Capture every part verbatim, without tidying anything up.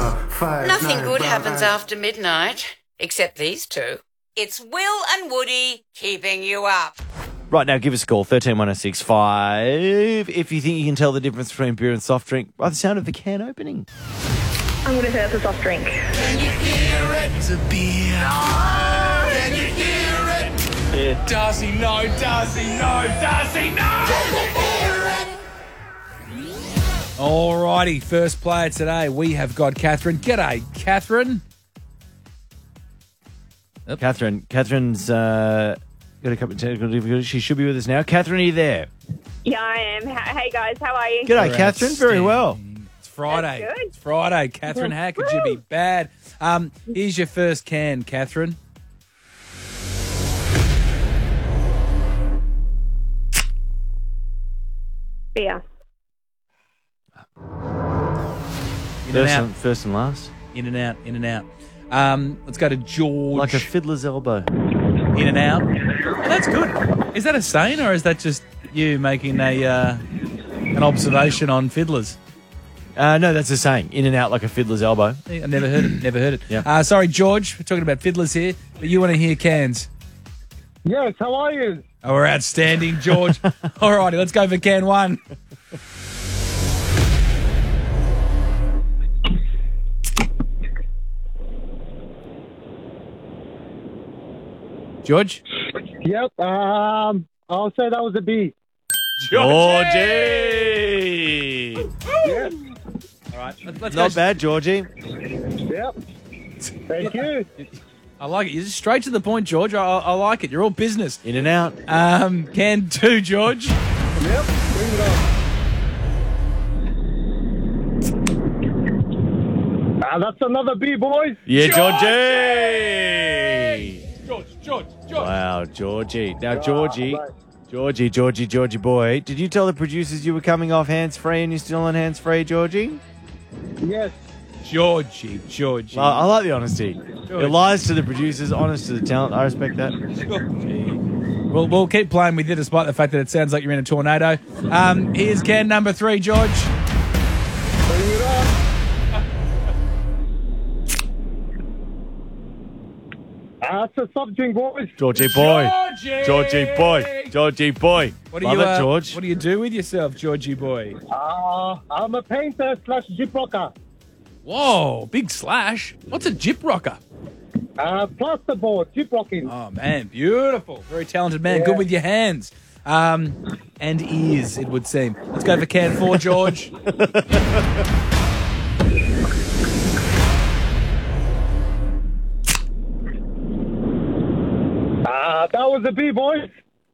four, five, Nothing nine, good five, happens five. after midnight, except these two. It's Will and Woody keeping you up. Right now, give us a call, one three one oh six five, if you think you can tell the difference between beer and soft drink by the sound of the can opening. I'm going to say that's a soft drink. Can you hear it? It's a beer. No! Can you hear it? Yeah. Does he know? Does he know? Does he know? Can you hear it? Alrighty, first player today, we have got Catherine. G'day, Catherine. Yep. Catherine, Catherine's uh, got a couple of technical difficulties. She should be with us now. Catherine, are you there? Yeah, I am. H- Hey, guys, how are you? G'day, Catherine. Very well. It's Friday. That's good. It's Friday. Catherine, how could you be bad? Um, here's your first can, Catherine. Beer. In and First out. and, first and last. In and out. In and out. Um, let's go to George. Like a fiddler's elbow. In and out. Oh, that's good. Is that a saying, or is that just you making a uh, an observation on fiddlers? Uh, no, that's the saying. In and out like a fiddler's elbow. I never heard it. Never heard it. Yeah. Uh, sorry, George. We're talking about fiddlers here, but you want to hear cans. Yes, how are you? Oh, we're outstanding, George. All righty, let's go for can one. George? Yep, um, I'll say that was a B. Georgie! Yes, All right, let's, let's Not go. bad, Georgie. yep. Thank you. I like it. You're just straight to the point, George. I, I like it. You're all business. In and out. Um, can two, George. Yep, bring it on. Ah, that's another B, boys. Yeah, Georgie! Georgie! George, George, George. Wow, Georgie. Now, Georgie, right. Georgie, Georgie, Georgie boy, did you tell the producers you were coming off hands-free and you're still on hands-free, Georgie? Yes. Georgie, Georgie. I, I like the honesty. It lies to the producers, honest to the talent. I respect that. We'll, we'll keep playing with you despite the fact that it sounds like you're in a tornado. Um, here's can number three, George. Bring it on. Ah, that's a soft drink, boys. Georgie boy. Georgie! Georgie boy. Georgie boy. What do Love you, it, uh, George. What do you do with yourself, Georgie boy? Uh, I'm a painter slash jeep rocker. Whoa, big slash. What's a jip rocker? Uh, plasterboard, jeep rocking. Oh, man, beautiful. Very talented man. Yeah. Good with your hands. Um, and ears, it would seem. Let's go for can four, George. Ah, that was a B, boys.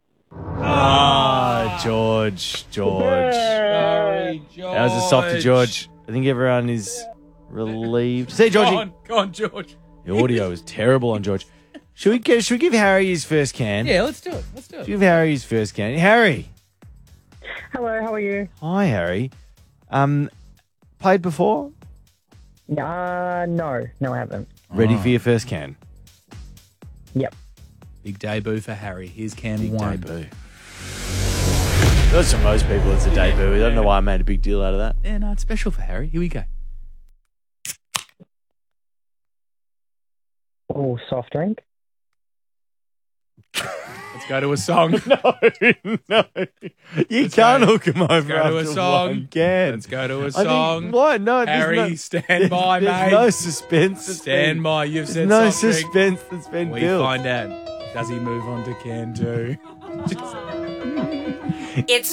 Ah, George. George. Sorry, George. That was a softy, George. I think everyone is relieved. Say, Go Georgie. on, go on, George. The audio is terrible on George. Should we give, should we give Harry his first can? Yeah, let's do it. Let's do it. Give Harry his first can. Harry. Hello, how are you? Hi, Harry. Um, played before? Uh, no. No, I haven't. Ready for your first can? Yep. Big debut for Harry. Here's can Big one. debut. That's for most people, it's a debut. I don't know why I made a big deal out of that. Yeah, no, it's special for Harry. Here we go. Oh, soft drink. Let's go to a song. No, no. You Let's can't go. hook him over go to a after song. one can. Let's go to a I song. think, what? No, there's Harry, no, stand by, there's mate. no suspense. Stand by. You've There's said no soft drink. suspense that's been We built. find out. Does he move on to can two? It's